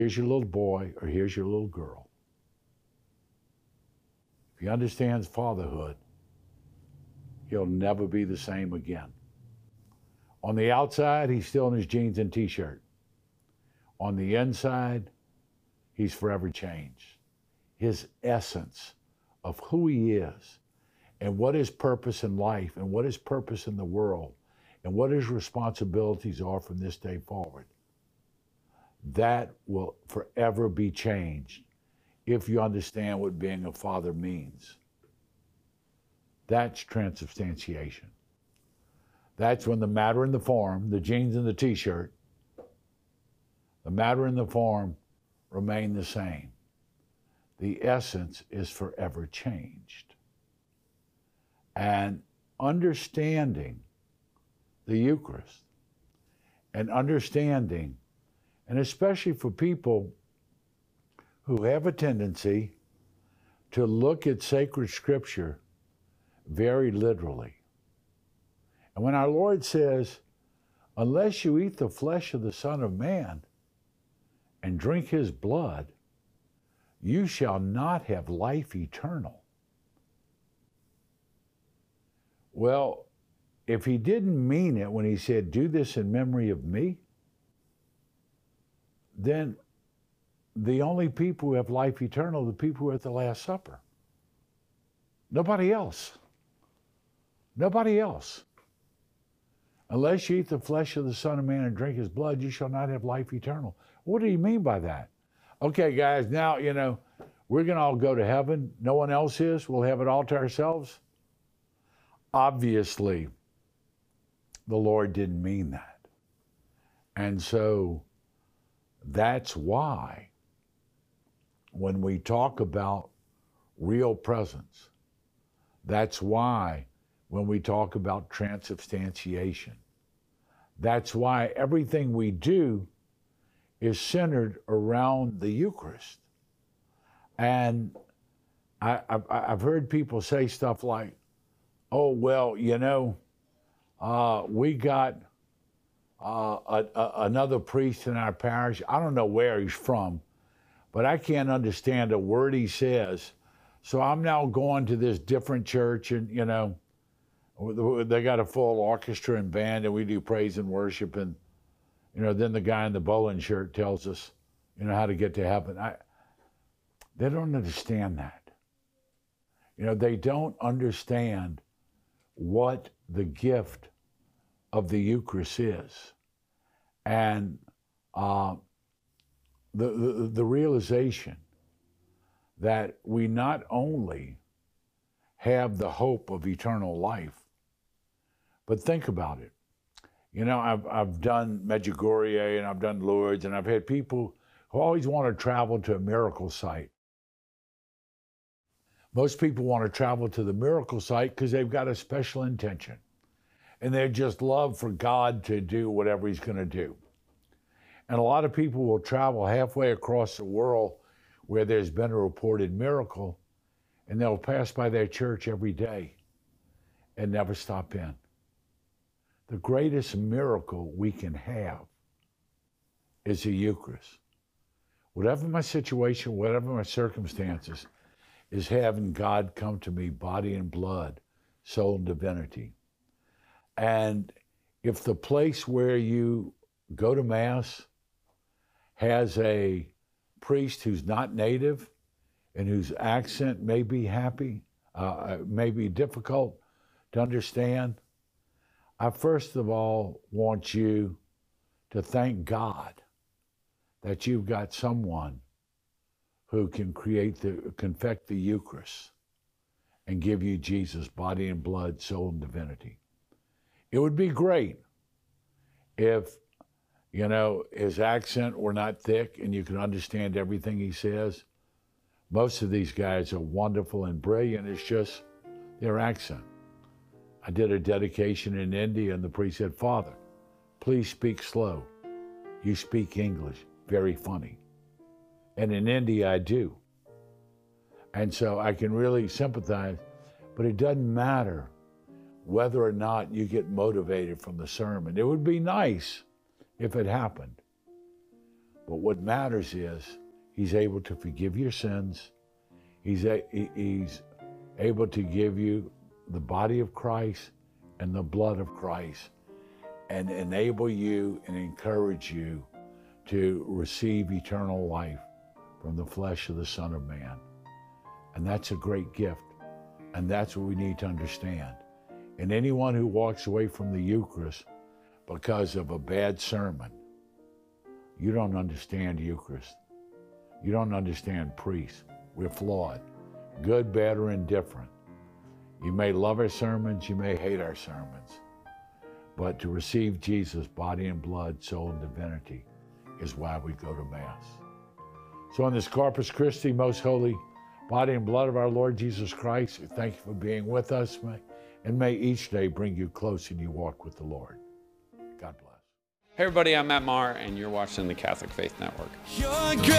Here's your little boy or here's your little girl. If he understands fatherhood, he'll never be the same again. On the outside, he's still in his jeans and t-shirt. On the inside, he's forever changed. His essence of who he is and what his purpose in life and what his purpose in the world and what his responsibilities are from this day forward, that will forever be changed if you understand what being a father means. That's transubstantiation. That's when the matter and the form, the jeans and the t-shirt, the matter and the form remain the same. The essence is forever changed. And understanding the Eucharist and understanding, and especially for people who have a tendency to look at sacred scripture very literally. And when our Lord says, unless you eat the flesh of the Son of Man and drink his blood, you shall not have life eternal. Well, if he didn't mean it when he said, do this in memory of me, then the only people who have life eternal are the people who are at the Last Supper. Nobody else. Nobody else. Unless you eat the flesh of the Son of Man and drink his blood, you shall not have life eternal. What do you mean by that? Okay, guys, now, we're going to all go to heaven. No one else is. We'll have it all to ourselves. Obviously, the Lord didn't mean that. And so that's why when we talk about real presence, that's why when we talk about transubstantiation, that's why everything we do is centered around the Eucharist. And I've heard people say stuff like, oh, well, we got another priest in our parish. I don't know where he's from, but I can't understand a word he says. So I'm now going to this different church and, they got a full orchestra and band and we do praise and worship. And, then the guy in the bowling shirt tells us, how to get to heaven. They don't understand that. They don't understand what the gift of the Eucharist is. And the realization that we not only have the hope of eternal life, but think about it. I've done Medjugorje and I've done Lourdes, and I've had people who always want to travel to a miracle site. Most people want to travel to the miracle site because they've got a special intention. And they just love for God to do whatever he's going to do. And a lot of people will travel halfway across the world where there's been a reported miracle, and they'll pass by their church every day and never stop in. The greatest miracle we can have is the Eucharist. Whatever my situation, whatever my circumstances, is having God come to me, body and blood, soul and divinity. And if the place where you go to Mass has a priest who's not native and whose accent may be may be difficult to understand, I first of all want you to thank God that you've got someone who can confect the Eucharist and give you Jesus, body and blood, soul and divinity. It would be great if, his accent were not thick and you could understand everything he says. Most of these guys are wonderful and brilliant. It's just their accent. I did a dedication in India and the priest said, Father, please speak slow. You speak English, very funny. And in India, I do. And so I can really sympathize, but it doesn't matter whether or not you get motivated from the sermon. It would be nice if it happened. But what matters is he's able to forgive your sins. He's able to give you the body of Christ and the blood of Christ and enable you and encourage you to receive eternal life from the flesh of the Son of Man. And that's a great gift. And that's what we need to understand. And anyone who walks away from the Eucharist because of a bad sermon, you don't understand Eucharist. You don't understand priests. We're flawed. Good, bad, or indifferent. You may love our sermons, you may hate our sermons. But to receive Jesus' body and blood, soul and divinity is why we go to Mass. So on this Corpus Christi, most holy body and blood of our Lord Jesus Christ, we thank you for being with us, and may each day bring you close in your walk with the Lord. God bless. Hey everybody, I'm Matt Maher, and you're watching the Catholic Faith Network.